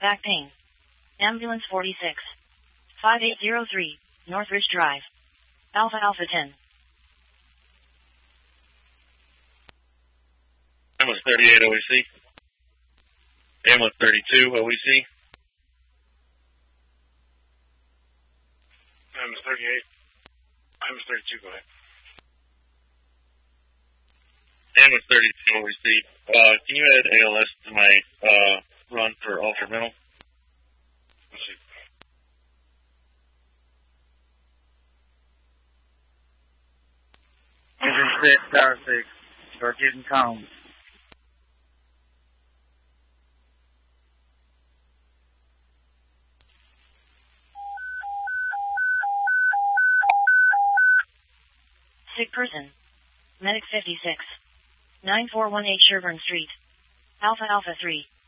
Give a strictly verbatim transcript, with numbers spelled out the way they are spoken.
Back pain. Ambulance forty-six. five eight zero three, North Ridge Drive. Alpha Alpha ten. Ambulance thirty-eight O E C. Ambulance thirty-two O E C. Ambulance thirty-eight. Ambulance thirty-two, go ahead. Ambulance thirty-two O E C. Uh, can you add A L S to my, uh, run for Ultra Mental? Let's see. Engine six, Tower six. Start getting calm. Sick person. Medic fifty-six. nine four one eight Sherburne Street. Alpha Alpha three.